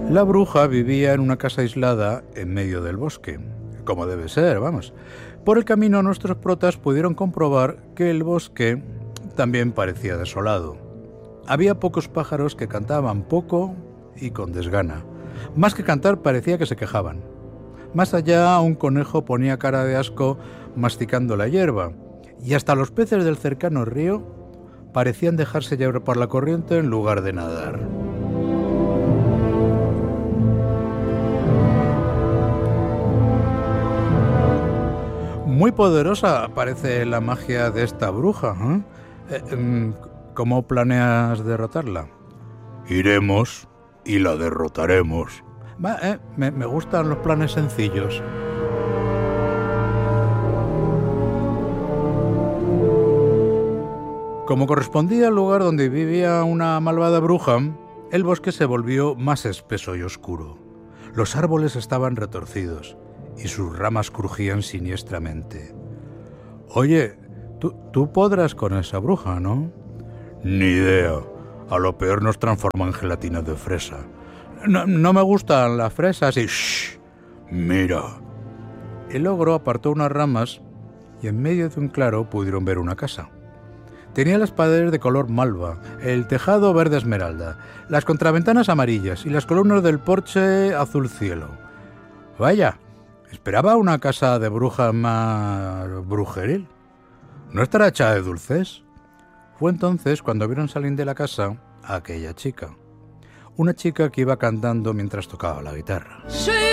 La bruja vivía en una casa aislada en medio del bosque, como debe ser, vamos. Por el camino nuestros protas pudieron comprobar que el bosque también parecía desolado. Había pocos pájaros que cantaban poco y con desgana. Más que cantar parecía que se quejaban. Más allá un conejo ponía cara de asco masticando la hierba, y hasta los peces del cercano río parecían dejarse llevar por la corriente en lugar de nadar. Muy poderosa parece la magia de esta bruja, ¿Cómo planeas derrotarla? Iremos y la derrotaremos. Me gustan los planes sencillos. Como correspondía al lugar donde vivía una malvada bruja, el bosque se volvió más espeso y oscuro. Los árboles estaban retorcidos y sus ramas crujían siniestramente. Oye, tú podrás con esa bruja, ¿no? Ni idea. A lo peor nos transforma en gelatina de fresa. No me gustan las fresas y... ¡Shh! Mira. El ogro apartó unas ramas y en medio de un claro pudieron ver una casa. Tenía las paredes de color malva, el tejado verde esmeralda, las contraventanas amarillas y las columnas del porche azul cielo. Vaya, esperaba una casa de bruja más brujeril. ¿No estará hecha de dulces? Fue entonces cuando vieron salir de la casa a aquella chica. Una chica que iba cantando mientras tocaba la guitarra.